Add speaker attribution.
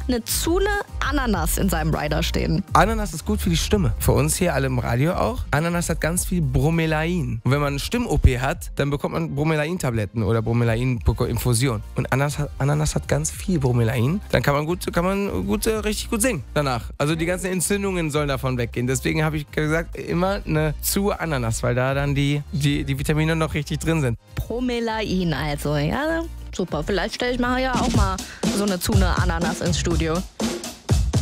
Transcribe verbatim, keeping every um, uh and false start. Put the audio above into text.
Speaker 1: eine Zune Ananas in seinem Rider stehen.
Speaker 2: Ananas ist gut für die Stimme. Für uns hier alle im Radio auch. Ananas hat ganz viel Bromelain. Und wenn man eine Stimm-O P hat, dann bekommt man Bromelain-Tabletten oder Bromelain-Infusion. Und Ananas hat, Ananas hat ganz viel Bromelain. Dann kann man gut, kann man gut, richtig gut singen danach. Also die ganzen Entzündungen sollen davon weggehen. Deswegen habe ich gesagt, immer eine zu Ananas, weil da dann die, die, die Vitamine noch richtig drin sind.
Speaker 1: Bromelain also, ja, super. Vielleicht stelle ich mal ja auch mal so eine Zune Ananas ins Studio.